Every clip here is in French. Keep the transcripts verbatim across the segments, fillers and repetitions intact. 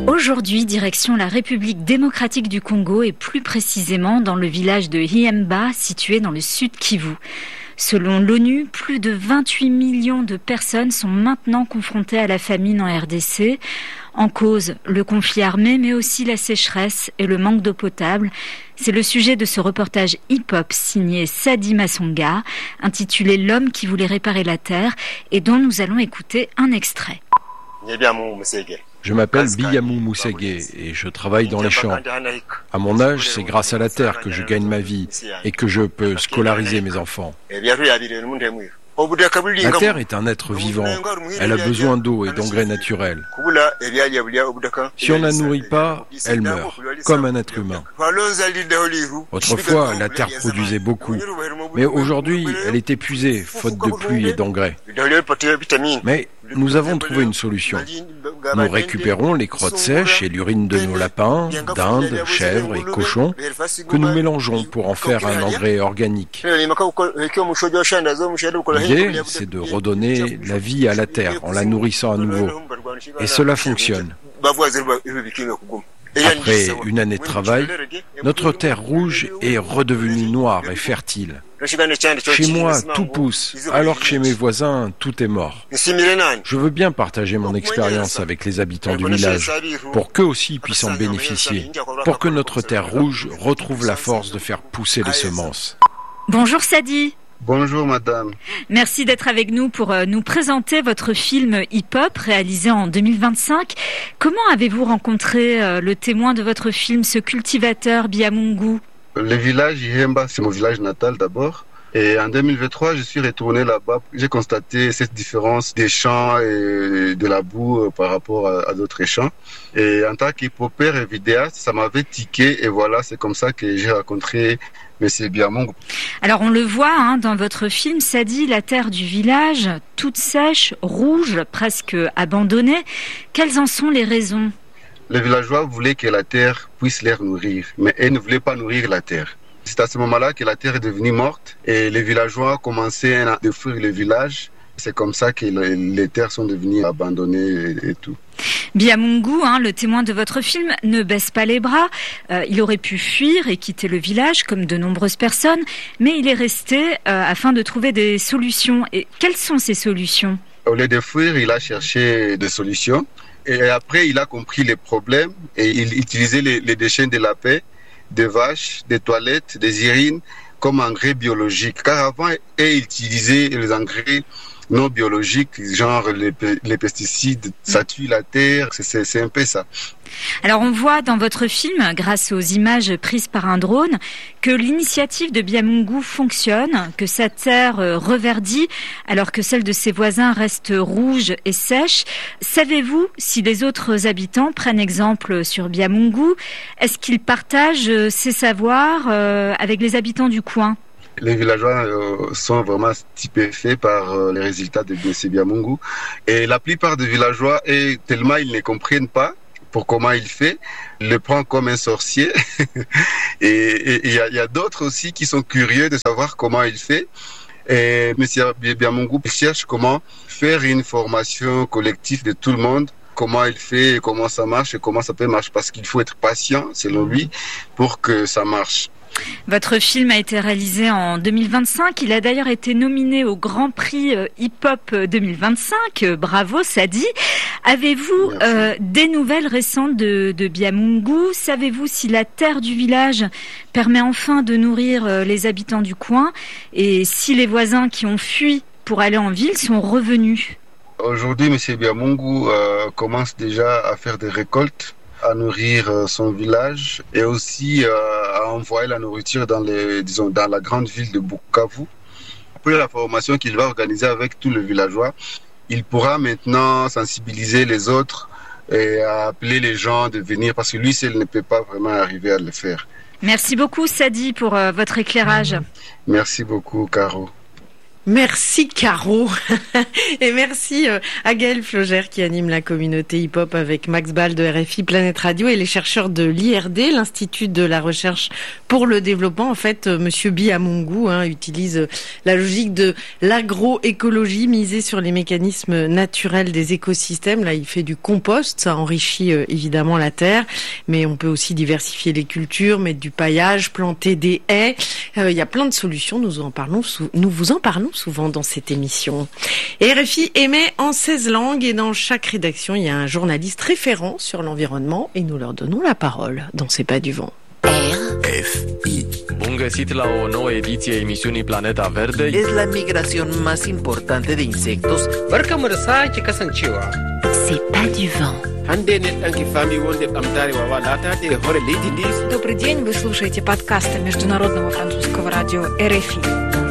Aujourd'hui, direction la République démocratique du Congo et plus précisément dans le village de Hiemba, situé dans le sud Kivu. Selon l'ONU, plus de vingt-huit millions de personnes sont maintenant confrontées à la famine en R D C. En cause, le conflit armé, mais aussi la sécheresse et le manque d'eau potable. C'est le sujet de ce reportage hip-hop signé Sadi Masonga, intitulé « L'homme qui voulait réparer la terre » et dont nous allons écouter un extrait. Je m'appelle Biyamou Moussege et je travaille dans les champs. À mon âge, c'est grâce à la terre que je gagne ma vie et que je peux scolariser mes enfants. La terre est un être vivant. Elle a besoin d'eau et d'engrais naturels. Si on ne la nourrit pas, elle meurt, comme un être humain. Autrefois, la terre produisait beaucoup, mais aujourd'hui, elle est épuisée, faute de pluie et d'engrais. Mais nous avons trouvé une solution. Nous récupérons les crottes sèches et l'urine de nos lapins, dindes, chèvres et cochons que nous mélangeons pour en faire un engrais organique. L'idée, c'est de redonner la vie à la terre en la nourrissant à nouveau. Et cela fonctionne. Après une année de travail, notre terre rouge est redevenue noire et fertile. Chez moi, tout pousse, alors que chez mes voisins, tout est mort. Je veux bien partager mon expérience avec les habitants du village, pour qu'eux aussi puissent en bénéficier, pour que notre terre rouge retrouve la force de faire pousser les semences. Bonjour Sadi. Bonjour madame. Merci d'être avec nous pour nous présenter votre film hip-hop réalisé en deux mille vingt-cinq. Comment avez-vous rencontré le témoin de votre film, ce cultivateur Byamungu? Le village Hiemba, c'est mon village natal d'abord. Et en deux mille vingt-trois, je suis retourné là-bas. J'ai constaté cette différence des champs et de la boue par rapport à, à d'autres champs. Et en tant qu'hip-hopper et vidéaste, ça m'avait tiqué. Et voilà, c'est comme ça que j'ai rencontré M. Byamungu. Alors on le voit hein, dans votre film, Sadi, la terre du village, toute sèche, rouge, presque abandonnée. Quelles en sont les raisons? Les villageois voulaient que la terre puisse les nourrir, mais ils ne voulaient pas nourrir la terre. C'est à ce moment-là que la terre est devenue morte et les villageois commençaient à détruire le village. C'est comme ça que les terres sont devenues abandonnées et tout. Byamungu, hein, le témoin de votre film, ne baisse pas les bras. Euh, il aurait pu fuir et quitter le village, comme de nombreuses personnes, mais il est resté euh, afin de trouver des solutions. Et quelles sont ces solutions? Au lieu de fuir, il a cherché des solutions. Et après, il a compris les problèmes et il utilisait les, les déchets de la paix, des vaches, des toilettes, des urines comme engrais biologiques. Car avant, il utilisait les engrais non biologiques, genre les, les pesticides, ça tue la terre, c'est, c'est un peu ça. Alors on voit dans votre film, grâce aux images prises par un drone, que l'initiative de Byamungu fonctionne, que sa terre reverdit alors que celle de ses voisins reste rouge et sèche. Savez-vous si les autres habitants prennent exemple sur Byamungu? Est-ce qu'ils partagent ces savoirs avec les habitants du coin? Les villageois euh, sont vraiment stupéfaits par euh, les résultats de M. Byamungu. Et la plupart des villageois, et tellement ils ne comprennent pas pour comment il fait, le prend comme un sorcier. et il y a, y a d'autres aussi qui sont curieux de savoir comment il fait. Et M. Byamungu cherche comment faire une formation collective de tout le monde, comment il fait, et comment ça marche et comment ça peut marcher. Parce qu'il faut être patient, selon lui, pour que ça marche. Votre film a été réalisé en deux mille vingt-cinq. Il a d'ailleurs été nominé au Grand Prix Hip-Hop deux mille vingt-cinq. Bravo, Sadi. Avez-vous euh, des nouvelles récentes de, de Byamungu? Savez-vous si la terre du village permet enfin de nourrir euh, les habitants du coin? Et si les voisins qui ont fui pour aller en ville sont revenus? Aujourd'hui, M. Byamungu euh, commence déjà à faire des récoltes, à nourrir son village et aussi euh, à envoyer la nourriture dans, les, disons, dans la grande ville de Bukavu. Après la formation qu'il va organiser avec tous les villageois, il pourra maintenant sensibiliser les autres et appeler les gens de venir parce que lui seul ne peut pas vraiment arriver à le faire. Merci beaucoup Sadi pour euh, votre éclairage. Merci beaucoup Caro. Merci Caro et merci à Gaël Flogère qui anime la communauté hip-hop avec Max Ball de R F I Planète Radio et les chercheurs de l'I R D, l'Institut de la Recherche pour le Développement. En fait, Monsieur Biamungu hein, utilise la logique de l'agroécologie misée sur les mécanismes naturels des écosystèmes. Là, il fait du compost, ça enrichit euh, évidemment la terre, mais on peut aussi diversifier les cultures, mettre du paillage, planter des haies. Euh, il y a plein de solutions, nous en parlons, sou- nous vous en parlons souvent dans cette émission. Et R F I émet en seize langues et dans chaque rédaction, il y a un journaliste référent sur l'environnement et nous leur donnons la parole dans C'est pas du vent. R F I. Bun găsit la o nouă ediție a emisiunii Planeta Verde. Es la migración más importante de insectos. Barkamu da sake kasancewa. C'est pas du vent. Hande ne ɗanki fami wonde ɓamtare wawa latade e hoore leydi ndi. Добрый день, вы слушаете подкасты Международного французского радио R F I.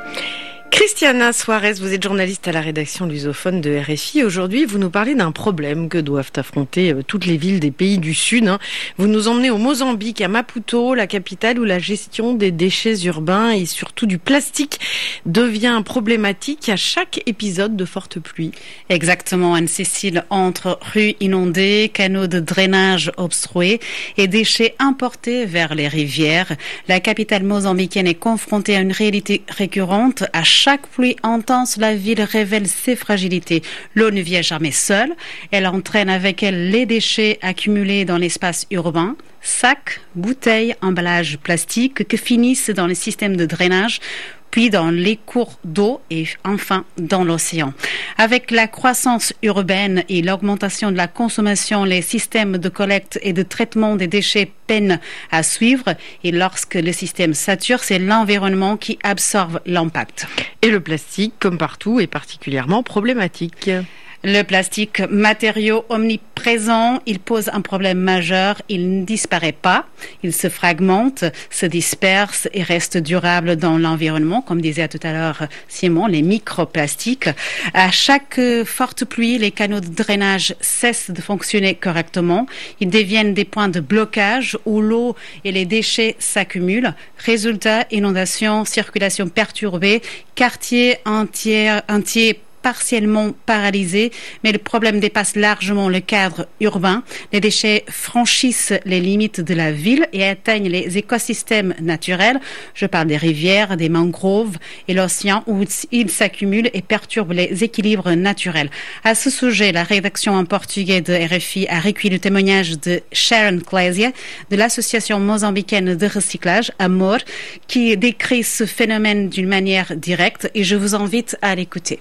Christiana Suarez, vous êtes journaliste à la rédaction lusophone de R F I. Aujourd'hui, vous nous parlez d'un problème que doivent affronter toutes les villes des pays du Sud. Vous nous emmenez au Mozambique, à Maputo, la capitale, où la gestion des déchets urbains et surtout du plastique devient problématique à chaque épisode de forte pluie. Exactement, Anne-Cécile, entre rues inondées, canaux de drainage obstrués et déchets importés vers les rivières, la capitale mozambicaine est confrontée à une réalité récurrente. À chaque pluie intense, la ville révèle ses fragilités. L'eau ne vient jamais seule. Elle entraîne avec elle les déchets accumulés dans l'espace urbain, sacs, bouteilles, emballages plastiques qui finissent dans le système de drainage, puis dans les cours d'eau et enfin dans l'océan. Avec la croissance urbaine et l'augmentation de la consommation, les systèmes de collecte et de traitement des déchets peinent à suivre et lorsque le système sature, c'est l'environnement qui absorbe l'impact. Et le plastique, comme partout, est particulièrement problématique. Le plastique, matériau omniprésent, il pose un problème majeur. Il ne disparaît pas, il se fragmente, se disperse et reste durable dans l'environnement. Comme disait tout à l'heure Simon, les microplastiques. À chaque forte pluie, les canaux de drainage cessent de fonctionner correctement. Ils deviennent des points de blocage où l'eau et les déchets s'accumulent. Résultat, inondation, circulation perturbée, quartiers entiers, entiers partiellement paralysés, mais le problème dépasse largement le cadre urbain. Les déchets franchissent les limites de la ville et atteignent les écosystèmes naturels. Je parle des rivières, des mangroves et l'océan où ils s'accumulent et perturbent les équilibres naturels. À ce sujet, la rédaction en portugais de R F I a recueilli le témoignage de Sharon Clésia de l'association mozambicaine de recyclage, Amor, qui décrit ce phénomène d'une manière directe et je vous invite à l'écouter.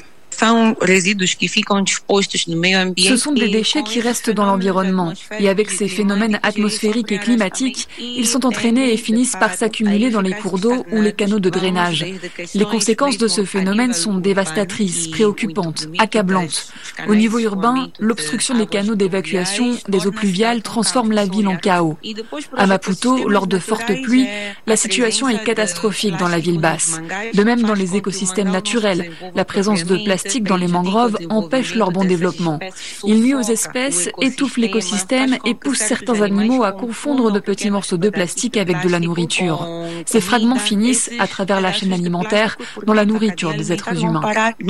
Ce sont des déchets qui restent dans l'environnement et avec ces phénomènes atmosphériques et climatiques, ils sont entraînés et finissent par s'accumuler dans les cours d'eau ou les canaux de drainage. Les conséquences de ce phénomène sont dévastatrices, préoccupantes, accablantes. Au niveau urbain, l'obstruction des canaux d'évacuation des eaux pluviales transforme la ville en chaos. À Maputo, lors de fortes pluies, la situation est catastrophique dans la ville basse. De même dans les écosystèmes naturels, la présence de plastique dans les mangroves empêche leur bon développement. Il nuit aux espèces, étouffe l'écosystème et pousse certains animaux à confondre de petits morceaux de plastique avec de la nourriture. Ces fragments finissent à travers la chaîne alimentaire dans la nourriture des êtres humains.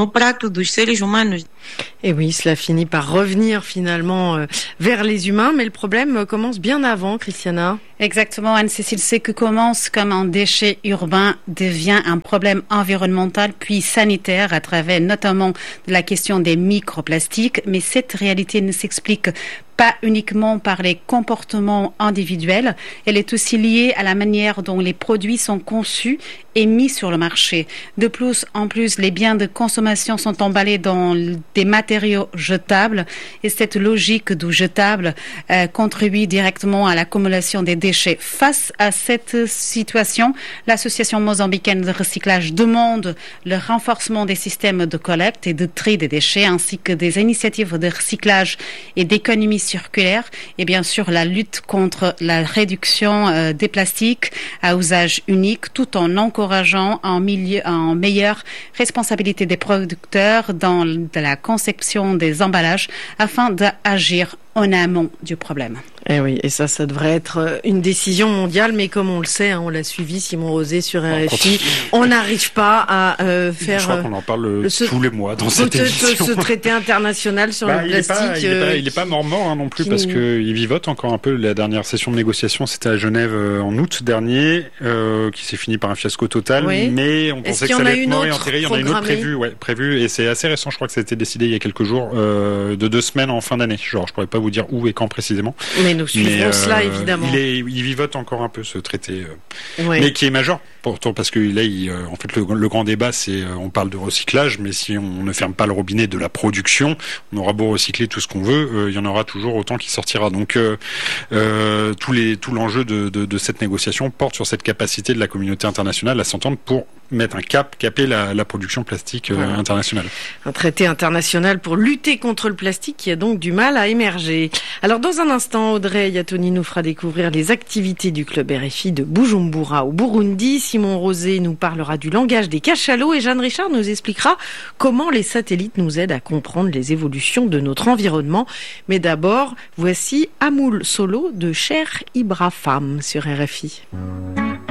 Et oui, cela finit par revenir finalement euh, vers les humains, mais le problème commence bien avant, Christiana. Exactement, Anne-Cécile, ce qui commence comme un déchet urbain devient un problème environnemental puis sanitaire à travers notamment la question des microplastiques, mais cette réalité ne s'explique pas uniquement par les comportements individuels, elle est aussi liée à la manière dont les produits sont conçus et mis sur le marché. De plus en plus, les biens de consommation sont emballés dans des matériaux jetables et cette logique du jetable euh, contribue directement à l'accumulation des déchets. Face à cette situation, l'association mozambicaine de recyclage demande le renforcement des systèmes de collecte et de tri des déchets ainsi que des initiatives de recyclage et d'économie circulaire et bien sûr la lutte contre la réduction euh, des plastiques à usage unique tout en encourageant en, milieu, en meilleure responsabilité des producteurs dans de la conception des emballages afin d'agir en amont du problème. Eh oui, et ça, ça devrait être une décision mondiale, mais comme on le sait, hein, on l'a suivi, Simon Rosé sur R F I, on n'arrive pas à euh, faire... Je crois qu'on en parle ce, tous les mois dans cette émission. Ce traité international sur bah, le il plastique... Il n'est pas, euh, pas, pas mort-mort hein, non plus, qui... parce qu'il vivote encore un peu. La dernière session de négociation, c'était à Genève euh, en août dernier, euh, qui s'est fini par un fiasco total, oui. mais on pensait que ça allait être mort et enterré. Il y en a une autre prévue, ouais, prévue, et c'est assez récent, je crois que ça a été décidé il y a quelques jours, euh, de deux semaines en fin d'année. Genre, je pourrais pas vous dire où et quand précisément. Mais nous suivrons mais, euh, cela, évidemment. Il, est, il vivote encore un peu, ce traité, euh, ouais. mais qui est majeur, pourtant, parce que là, il, euh, en fait, le, le grand débat, c'est, euh, on parle de recyclage, mais si on ne ferme pas le robinet de la production, on aura beau recycler tout ce qu'on veut, euh, il y en aura toujours autant qui sortira. Donc, euh, euh, tous les, tout l'enjeu de, de, de cette négociation porte sur cette capacité de la communauté internationale à s'entendre pour mettre un cap, caper la, la production plastique euh, voilà. internationale. Un traité international pour lutter contre le plastique qui a donc du mal à émerger. Alors dans un instant, Audrey Yatoni nous fera découvrir les activités du club R F I de Bujumbura au Burundi. Simon Rosé nous parlera du langage des cachalots et Jeanne Richard nous expliquera comment les satellites nous aident à comprendre les évolutions de notre environnement. Mais d'abord, voici Amoul Solo de Cher Ibrahim sur R F I.